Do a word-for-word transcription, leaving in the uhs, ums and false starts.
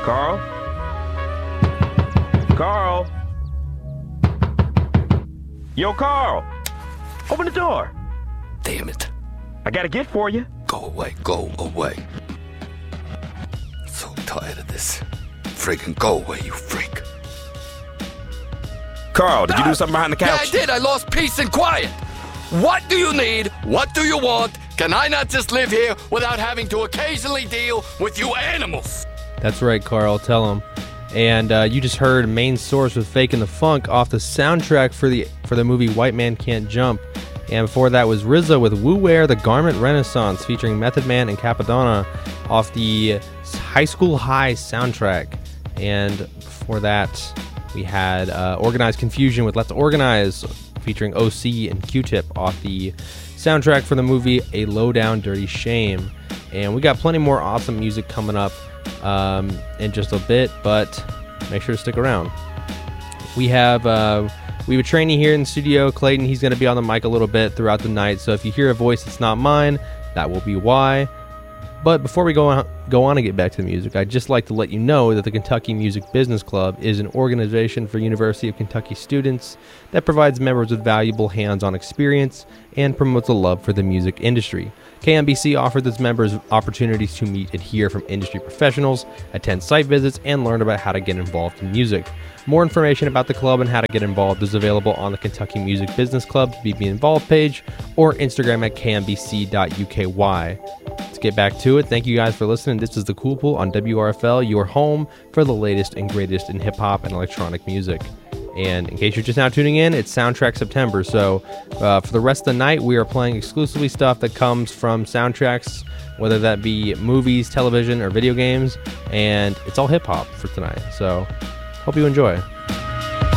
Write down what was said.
Carl? Carl? Yo, Carl! Open the door! Damn it. I got a gift for you. Go away, go away. So tired of this. Freaking go away, you freak. Carl, did you do something behind the couch? Yeah, I did. I lost peace and quiet. What do you need? What do you want? Can I not just live here without having to occasionally deal with you animals? That's right, Carl. Tell him. And uh, you just heard Main Source with Fakin' the Funk off the soundtrack for the for the movie White Man Can't Jump. And before that was R Z A with Wu Wear the Garment Renaissance featuring Method Man and Capadonna off the High School High soundtrack. And before that, we had uh, Organized Confusion with Let's Organize featuring O C and Q-Tip off the soundtrack for the movie A Low Down Dirty Shame. And we got plenty more awesome music coming up um, in just a bit, but make sure to stick around. We have uh, we have a trainee here in the studio, Clayton. He's going to be on the mic a little bit throughout the night, so if you hear a voice that's not mine, that will be why. But before we go on, go on and get back to the music, I'd just like to let you know that the Kentucky Music Business Club is an organization for University of Kentucky students that provides members with valuable hands-on experience and promotes a love for the music industry. K M B C offers its members opportunities to meet and hear from industry professionals, attend site visits, and learn about how to get involved in music. More information about the club and how to get involved is available on the Kentucky Music Business Club's B B Involved page or Instagram at k m b c dot u k y. Let's get back to it. Thank you guys for listening. This is The Cool Pool on W R F L, your home for the latest and greatest in hip-hop and electronic music. And in case you're just now tuning in, it's Soundtrack September. So uh, for the rest of the night, we are playing exclusively stuff that comes from soundtracks, whether that be movies, television, or video games. And it's all hip-hop for tonight. So hope you enjoy.